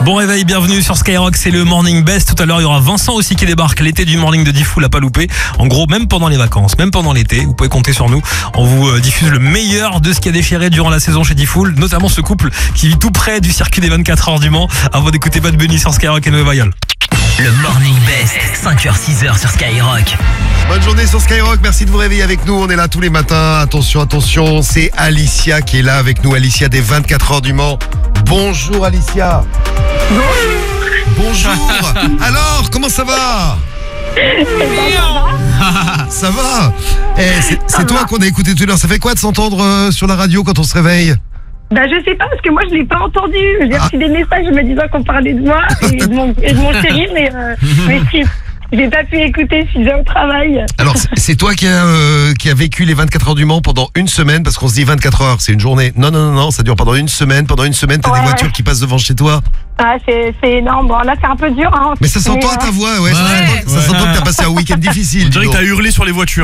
Bon réveil, bienvenue sur Skyrock, c'est le Morning Best. Tout à l'heure, il y aura Vincent aussi qui débarque. L'été du Morning de Diffoul, à pas louper. En gros, même pendant les vacances, même pendant l'été, vous pouvez compter sur nous. On vous diffuse le meilleur de ce qui a déchiré durant la saison chez Diffoul, notamment ce couple qui vit tout près du circuit des 24 heures du Mans. Avant d'écouter Bad Bunny sur Skyrock et Nueva York. Le Morning Best, 5h-6h sur Skyrock. Bonne journée sur Skyrock, merci de vous réveiller avec nous. On est là tous les matins. Attention, c'est Alicia qui est là avec nous. Alicia des 24 heures du Mans. Bonjour Alicia. Bonjour. Alors, comment ça va? Ça va. C'est toi qu'on a écouté tout à l'heure. Ça fait quoi de s'entendre sur la radio quand on se réveille? Bah je sais pas parce que moi je l'ai pas entendu. J'ai reçu des messages me disant qu'on parlait de moi et de mon chéri, mais si j'ai pas pu écouter, je suis déjà au travail. Alors c'est toi qui a vécu les 24 heures du Mans pendant une semaine, parce qu'on se dit 24 heures, c'est une journée. Non, ça dure pendant une semaine. Pendant une semaine, t'as des voitures qui passent devant chez toi. Ah c'est énorme. Bon là c'est un peu dur. Hein, mais ça s'entend à ta voix, ouais. Ça s'entend que t'as passé un week-end difficile. On dirait que t'as hurlé sur les voitures.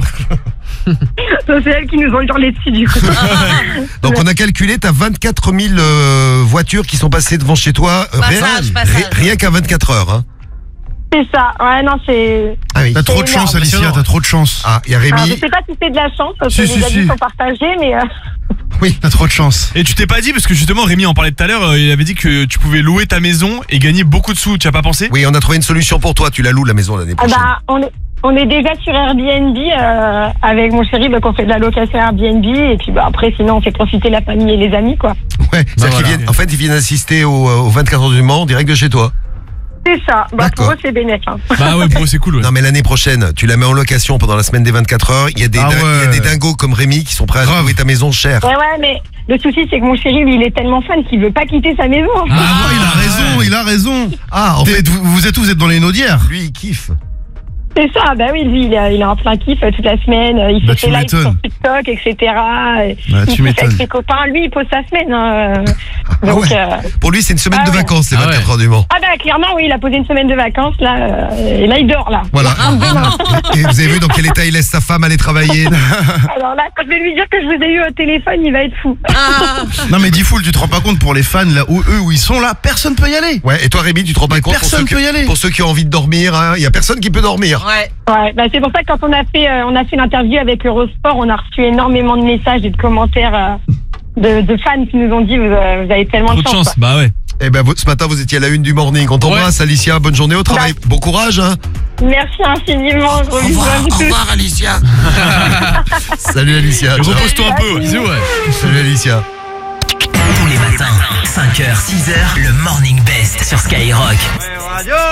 C'est elles qui nous ont hurlé dessus du coup. Donc on a calculé, t'as 24 000 voitures qui sont passées devant chez toi. Rien qu'à 24 heures. Hein. C'est ça, ouais, non, c'est... Ah oui. T'as trop de chance, Alicia, t'as trop de chance. Ah, il y a Rémi. Alors, je sais pas si c'est de la chance, parce que les avis sont partagés, mais... Oui, t'as trop de chance. Et tu t'es pas dit, parce que justement Rémi en parlait tout à l'heure, il avait dit que tu pouvais louer ta maison et gagner beaucoup de sous, tu as pas pensé? Oui, on a trouvé une solution pour toi, tu la loues la maison l'année prochaine. On est déjà sur Airbnb avec mon chéri, on fait de la location Airbnb, et puis après sinon on fait profiter la famille et les amis, quoi. Ouais, en fait ils viennent assister aux 24 heures du Mans en direct de chez toi. C'est ça, pour eux c'est bénéfique. Hein. Bah ouais, pour eux c'est cool. Ouais. Non mais l'année prochaine, tu la mets en location pendant la semaine des 24 heures, il y a des dingos comme Rémi qui sont prêts à louer ta maison chère. Ouais, mais le souci c'est que mon chéri, lui, il est tellement fan qu'il veut pas quitter sa maison. Il a raison. Ah, en fait, vous êtes dans les Naudières. Lui il kiffe. C'est ça, bah oui, lui, il est en plein kiff toute la semaine, il fait ses lives sur TikTok, etc. Il kiffe avec ses copains, lui, il pose sa semaine. Donc, pour lui, c'est une semaine de vacances, les 24 heures du Mans. Ah bah clairement, oui, il a posé une semaine de vacances, là, et là, il dort, là. Voilà. Et vous avez vu dans quel état il laisse sa femme aller travailler? Alors là, quand je vais lui dire que je vous ai eu au téléphone, il va être fou. Non mais Diffoul, tu te rends pas compte, pour les fans, là où ils sont là, personne peut y aller. Ouais, et toi Rémi, tu te rends pas compte pour ceux qui ont envie de dormir, il y a personne qui peut dormir. Ouais, bah c'est pour ça que quand on a fait l'interview avec Eurosport, on a reçu énormément de messages et de commentaires de fans qui nous ont dit vous avez tellement de chance. Bah ouais. Eh ben ce matin vous étiez à la une du Morning. On t'embrasse Alicia, bonne journée au travail. Bon courage hein. Merci infiniment. Au revoir Alicia. Salut Alicia. Repose-toi un peu. Bisous, Salut Alicia. Tous les matins, 5h, 6h, le Morning Best sur Skyrock.